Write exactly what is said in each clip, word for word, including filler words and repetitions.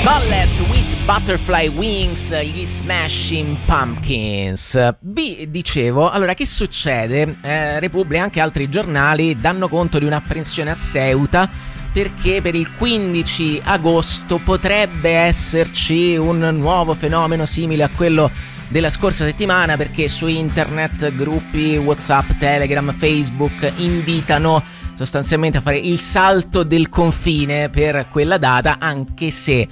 Bullet with Butterfly Wings, gli Smashing Pumpkins. Vi dicevo, allora che succede? Eh, Repubblica e anche altri giornali danno conto di un'apprensione a Ceuta perché per il quindici agosto potrebbe esserci un nuovo fenomeno simile a quello della scorsa settimana, perché su internet gruppi WhatsApp, Telegram, Facebook invitano sostanzialmente a fare il salto del confine per quella data, anche se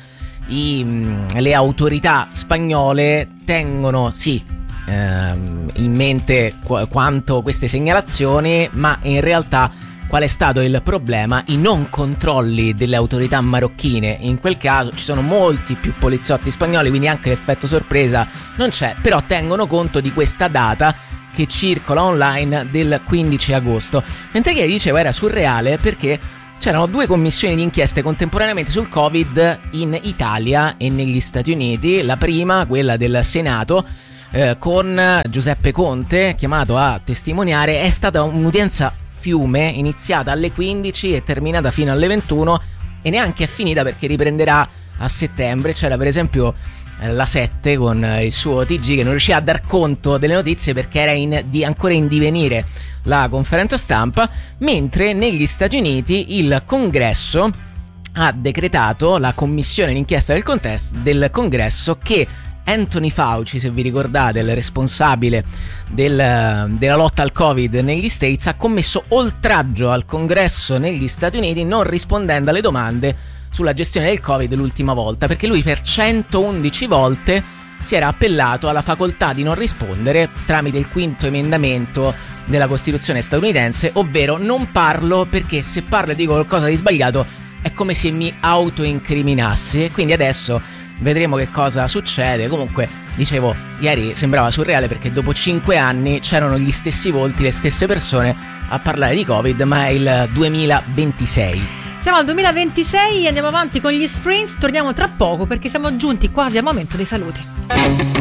I, le autorità spagnole tengono sì ehm, in mente qu- quanto queste segnalazioni, ma in realtà qual è stato il problema? I non controlli delle autorità marocchine. In quel caso ci sono molti più poliziotti spagnoli, quindi anche l'effetto sorpresa non c'è, però tengono conto di questa data che circola online del quindici agosto. Mentre che dicevo era surreale perché c'erano due commissioni di inchieste contemporaneamente sul Covid in Italia e negli Stati Uniti. La prima, quella del Senato, eh, con Giuseppe Conte chiamato a testimoniare, è stata un'udienza fiume, iniziata alle quindici e terminata fino alle ventuno, e neanche è finita perché riprenderà a settembre. C'era per esempio eh, la sette con il suo T G che non riusciva a dar conto delle notizie perché era in, di, ancora in divenire la conferenza stampa, mentre negli Stati Uniti il Congresso ha decretato, la commissione d'inchiesta del, contesto, del Congresso, che Anthony Fauci, se vi ricordate, il responsabile del, della lotta al Covid negli States, ha commesso oltraggio al Congresso negli Stati Uniti non rispondendo alle domande sulla gestione del Covid l'ultima volta, perché lui per centoundici volte si era appellato alla facoltà di non rispondere tramite il quinto emendamento della Costituzione statunitense, ovvero non parlo perché se parlo e dico qualcosa di sbagliato è come se mi autoincriminassi. Quindi adesso vedremo che cosa succede. Comunque, dicevo, ieri sembrava surreale perché dopo cinque anni c'erano gli stessi volti, le stesse persone a parlare di Covid, ma è il duemilaventisei. Siamo al duemilaventisei, andiamo avanti con gli Sprints, torniamo tra poco perché siamo giunti quasi al momento dei saluti.